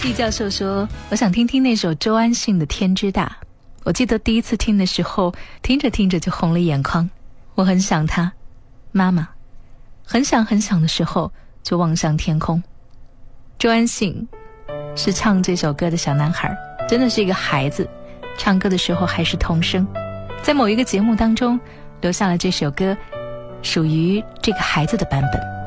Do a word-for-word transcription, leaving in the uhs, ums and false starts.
季教授说，我想听听那首周安信的《天之大》。我记得第一次听的时候，听着听着就红了眼眶。我很想他，妈妈。很想很想的时候，就望向天空。周安信是唱这首歌的小男孩，真的是一个孩子，唱歌的时候还是童声。在某一个节目当中，留下了这首歌属于这个孩子的版本。